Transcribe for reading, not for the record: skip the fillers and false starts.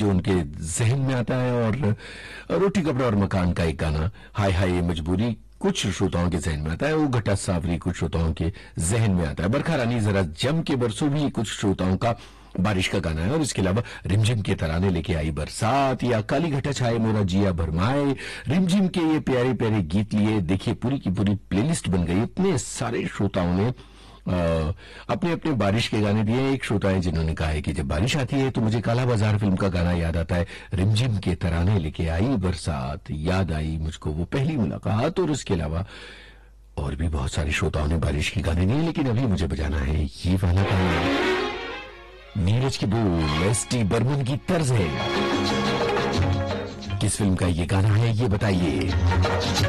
जो उनके जहन में आता है। और रोटी कपड़ा और मकान का एक गाना हाय हाय ये मजबूरी कुछ श्रोताओं के जहन में आता है। वो घटा सावरी कुछ श्रोताओं के जहन में आता है। बरखा रानी जरा जम के बरसों भी कुछ श्रोताओं का बारिश का गाना है। और इसके अलावा रिमझिम के तराने लेके आई बरसात या काली घटा छाए मोरा जिया भरमाए, रिमझिम के ये प्यारे प्यारे गीत लिए देखिए पूरी की पूरी प्लेलिस्ट बन गई। इतने सारे श्रोताओं ने अपने अपने बारिश के गाने दिए। एक श्रोता है जिन्होंने कहा है कि जब बारिश आती है तो मुझे काला बाजार फिल्म का गाना याद आता है, रिमझिम के तराने लेके आई बरसात, याद आई मुझको वो पहली मुलाकात। और इसके अलावा और भी बहुत सारे श्रोताओं ने बारिश के गाने दिए, लेकिन अभी मुझे बजाना है ये वाला गाना। नीरज की बोल एस.टी. बर्मन की तर्ज है। किस फिल्म का ये गाना है ये बताइए।